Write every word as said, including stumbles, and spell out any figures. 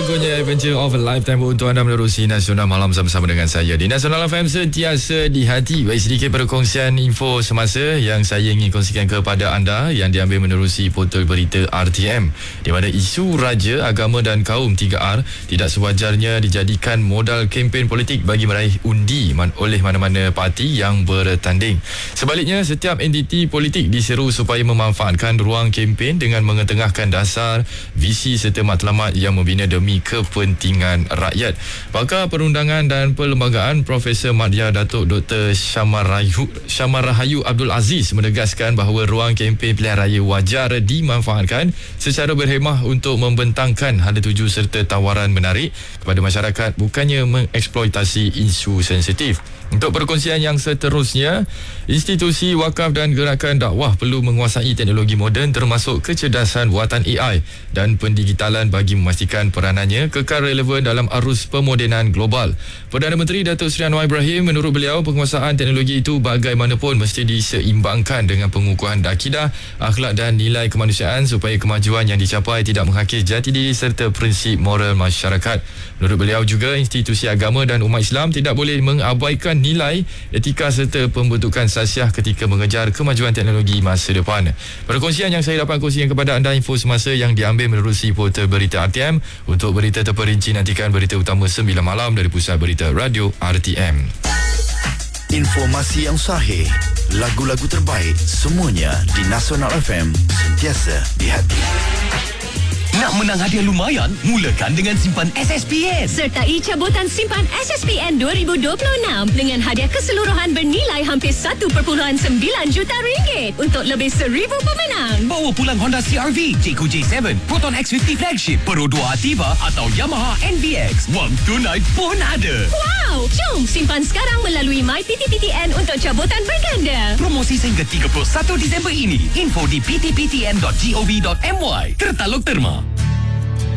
berlakunya Adventure of a Lifetime untuk anda menerusi Nasional Malam bersama dengan saya di Nasional F M, sentiasa di hati. Baik, sedikit perkongsian info semasa yang saya ingin kongsikan kepada anda yang diambil menerusi portal berita R T M, di mana isu raja, agama dan kaum tiga R tidak sewajarnya dijadikan modal kempen politik bagi meraih undi oleh mana-mana parti yang bertanding. Sebaliknya, setiap entiti politik diseru supaya memanfaatkan ruang kempen dengan mengetengahkan dasar, visi serta matlamat yang membina demi kepentingan rakyat. Pakar Perundangan dan Perlembagaan Profesor Madya Datuk Doktor Syamarahayu, Syamarahayu Abdul Aziz menegaskan bahawa ruang kempen pilihan raya wajar dimanfaatkan secara berhemah untuk membentangkan hala tuju serta tawaran menarik kepada masyarakat, bukannya mengeksploitasi isu sensitif. Untuk perkongsian yang seterusnya, institusi wakaf dan gerakan dakwah perlu menguasai teknologi moden termasuk kecerdasan buatan A I dan pendigitalan bagi memastikan peranannya kekal relevan dalam arus pemodenan global. Perdana Menteri Datuk Seri Anwar Ibrahim, menurut beliau, penguasaan teknologi itu bagaimanapun mesti diseimbangkan dengan pengukuhan akidah, akhlak dan nilai kemanusiaan supaya kemajuan yang dicapai tidak menghakis jati diri serta prinsip moral masyarakat. Menurut beliau juga, institusi agama dan umat Islam tidak boleh mengabaikan nilai, etika serta pembentukan sasiah ketika mengejar kemajuan teknologi masa depan. Perkongsian yang saya dapat kongsikan kepada anda info semasa yang diambil menerusi portal berita R T M. Untuk berita terperinci, nantikan berita utama sembilan malam dari Pusat Berita Radio R T M. Informasi yang sahih, lagu-lagu terbaik, semuanya di Nasional F M, sentiasa di hati. Nak menang hadiah lumayan? Mulakan dengan simpan S S P N. Sertai cabutan simpan S S P N dua ribu dua puluh enam dengan hadiah keseluruhan bernilai hampir satu perpuluhan sembilan juta ringgit untuk lebih seribu pemenang. Bawa pulang Honda C R V, Jayco J tujuh, Proton X lima puluh Flagship, Pro dua Ativa atau Yamaha N V X. Wang tunai pun ada. Wow! Jom simpan sekarang melalui My P T P T N untuk cabutan berganda. Promosi sehingga tiga puluh satu Disember ini. Info di p t p t n dot gov dot m y. Tertaluk terma.